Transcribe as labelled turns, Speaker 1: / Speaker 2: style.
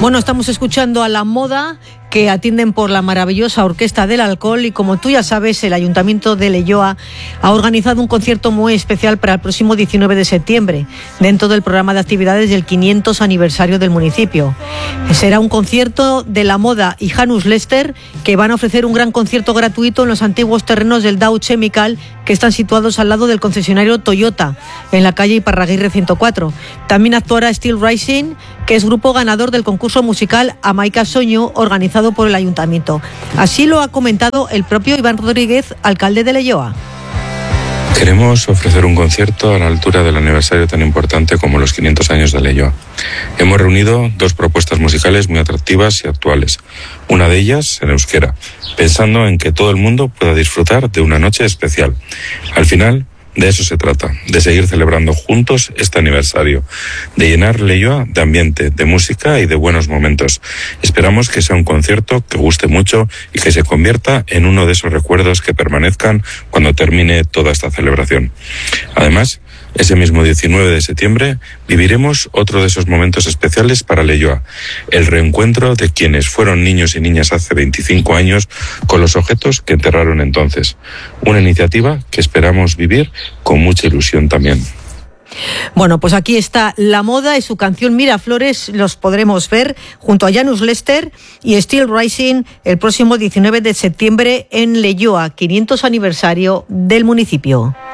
Speaker 1: Bueno, estamos escuchando a La Moda, que atienden por la maravillosa Orquesta del Alcohol, y como tú ya sabes, el Ayuntamiento de Leioa ha organizado un concierto muy especial para el próximo 19 de septiembre, dentro del programa de actividades del 500 aniversario del municipio. Será un concierto de La Moda y Janus Lester, que van a ofrecer un gran concierto gratuito en los antiguos terrenos del Dow Chemical, que están situados al lado del concesionario Toyota, en la calle Iparraguirre 104. También actuará Steel Rising, que es grupo ganador del concurso musical Amaica Soño, organizado por el Ayuntamiento. Así lo ha comentado el propio Iván Rodríguez, alcalde de Leioa.
Speaker 2: Queremos ofrecer un concierto a la altura del aniversario tan importante como los 500 años de Leioa. Hemos reunido dos propuestas musicales muy atractivas y actuales. Una de ellas en euskera, pensando en que todo el mundo pueda disfrutar de una noche especial. Al final, de eso se trata, de seguir celebrando juntos este aniversario, de llenar Leioa de ambiente, de música y de buenos momentos. Esperamos que sea un concierto que guste mucho y que se convierta en uno de esos recuerdos que permanezcan cuando termine toda esta celebración. Además, ese mismo 19 de septiembre viviremos otro de esos momentos especiales para Leioa, el reencuentro de quienes fueron niños y niñas hace 25 años con los objetos que enterraron entonces. Una iniciativa que esperamos vivir con mucha ilusión también.
Speaker 1: Bueno, pues aquí está La Moda y su canción Miraflores. Los podremos ver junto a Janus Lester y Steel Rising el próximo 19 de septiembre en Leioa, 500 aniversario del municipio.